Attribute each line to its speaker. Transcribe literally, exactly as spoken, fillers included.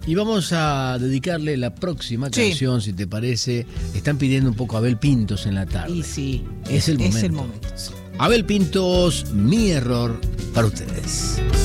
Speaker 1: Y vamos a dedicarle la próxima
Speaker 2: Sí.
Speaker 1: canción, si te parece. Están pidiendo un poco a Abel Pintos en la tarde.
Speaker 2: Y sí,
Speaker 1: Es el
Speaker 2: es
Speaker 1: momento.
Speaker 2: el momento.
Speaker 1: Abel Pintos, Mi Error, para ustedes.